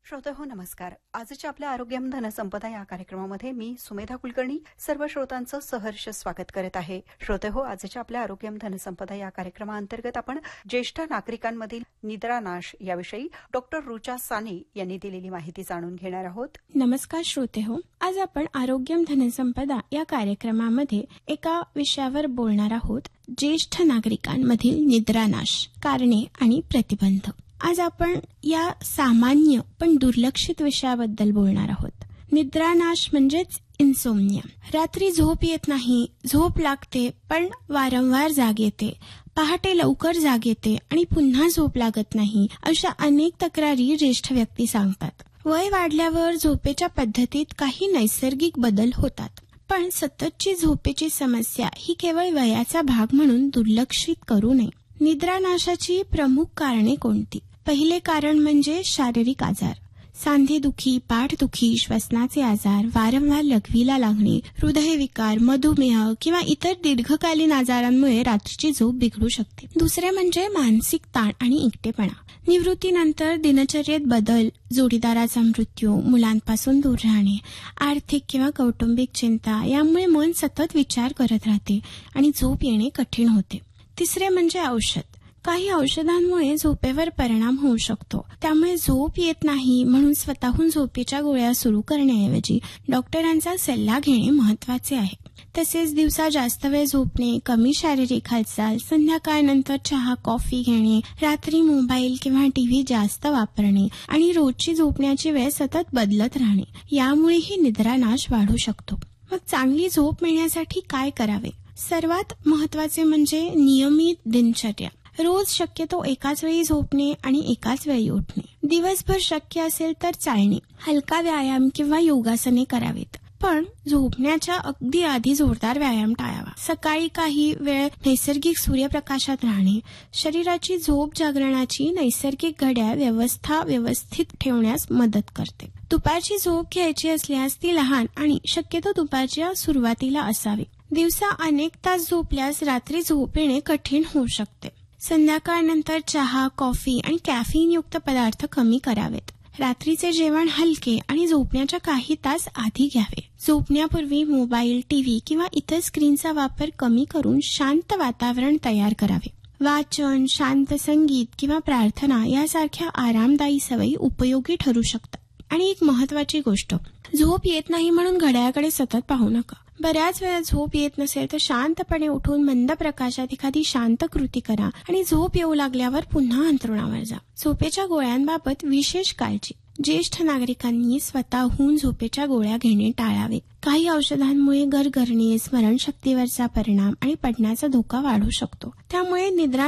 श्रोतेहो नमस्कार. आजच्या आपल्या आरोग्यम धनसंपदा या कार्यक्रमामध्ये मी सुमेधा कुलकर्णी सर्व श्रोतांचं सहर्ष स्वागत करत आहे. श्रोतेहो, आजच्या आपल्या आरोग्यम धनसंपदा या कार्यक्रमाअंतर्गत आपण ज्येष्ठ नागरिकांमधील निद्रानाश याविषयी डॉक्टर रुचा साने यांनी दिलेली माहिती जाणून घेणार आहोत. नमस्कार श्रोतेहो, आज आपण आरोग्यम धनसंपदा या कार्यक्रमामध्ये एका विषयावर बोलणार आहोत. ज्येष्ठ नागरिकांमधील निद्रानाश, कारणे आणि प्रतिबंध. आज आपण या सामान्य पण दुर्लक्षित विषयाबद्दल बोलणार आहोत. निद्रानाश म्हणजेच इन्सोम्निया. रात्री झोप येत नाही, झोप लागते पण वारंवार जाग येते, पहाटे लवकर जाग येते आणि पुन्हा झोप लागत नाही, अशा अनेक तक्रारी ज्येष्ठ व्यक्ती सांगतात. वय वाढल्यावर झोपेच्या पद्धतीत काही नैसर्गिक बदल होतात, पण सततची झोपेची समस्या ही केवळ वयाचा भाग म्हणून दुर्लक्षित करू नये. निद्रानाशाची प्रमुख कारणे कोणती? पहिले कारण म्हणजे शारीरिक आजार. सांधेदुखी, पाठदुखी, श्वसनाचे आजार, वारंवार लघवीला लागणे, हृदयविकार, मधुमेह किंवा इतर दीर्घकालीन आजारांमुळे रात्रीची झोप बिघडू शकते. दुसरे म्हणजे मानसिक ताण आणि एकटेपणा. निवृत्तीनंतर दिनचर्येत बदल, जोडीदाराचा मृत्यू, मुलांपासून दूर राहणे, आर्थिक किंवा कौटुंबिक चिंता यामुळे मन सतत विचार करत राहते आणि झोप येणे कठीण होते. तिसरे म्हणजे औषध. काही औषधांमुळे झोपेवर परिणाम होऊ शकतो, त्यामुळे झोप येत नाही म्हणून स्वतःहून झोपेच्या गोळ्या सुरू करण्याऐवजी डॉक्टरांचा सल्ला घेणे महत्वाचे आहे. तसेच दिवसा जास्त वेळ झोपणे, कमी शारीरिक हालचाल, संध्याकाळनंतर चहा कॉफी घेणे, रात्री मोबाईल किंवा टीव्ही जास्त वापरणे आणि रोजची झोपण्याची वेळ सतत बदलत राहणे यामुळेही निद्रानाश वाढू शकतो. मग चांगली झोप मिळण्यासाठी काय करावे? सर्वात महत्वाचे म्हणजे नियमित दिनचर्या. रोज शक्यतो एकाच वेळी झोपणे आणि एकाच वेळी उठणे. दिवसभर शक्य असेल तर चालणे, हलका व्यायाम किंवा योगासने करावेत, पण झोपण्याच्या अगदी आधी जोरदार व्यायाम टाळावा. सकाळी काही वेळ नैसर्गिक सूर्यप्रकाशात राहणे शरीराची झोप जागरणाची नैसर्गिक घड्याळ व्यवस्थित ठेवण्यास मदत करते. दुपारची झोप घ्यायची असल्यास ती लहान आणि शक्यतो दुपारच्या सुरुवातीला असावी. दिवसा अनेक तास झोपल्यास रात्री झोप येणे कठीण होऊ शकते. संध्याकाळनंतर चहा, कॉफी आणि कॅफीन युक्त पदार्थ कमी करावेत. रात्रीचे जेवण हलके आणि झोपण्याच्या काही तास आधी घ्यावे. झोपण्यापूर्वी मोबाईल, टीव्ही किंवा इतर स्क्रीनचा वापर कमी करून शांत वातावरण तयार करावे. वाचन, शांत संगीत किंवा प्रार्थना यासारख्या आरामदायी सवयी उपयोगी ठरू शकतात. आणि एक महत्वाची गोष्ट, झोप येत नाही म्हणून घड्याळाकडे सतत पाहू नका. बऱ्याच वेळा झोप येत नसेल तर शांतपणे उठून मंद प्रकाशात एखादी शांत कृती करा आणि झोप येऊ लागल्यावर पुन्हा अंथरुणावर जा. झोपेच्या गोळ्यांबाबत विशेष काळजी. ज्येष्ठ नागरिकांनी स्वतःहून झोपेच्या गोळ्या घेणे टाळावे. काही औषधांमुळे गरगरणे, स्मरणशक्तीवरचा परिणाम आणि पडण्याचा धोका वाढू शकतो. त्यामुळे निद्रा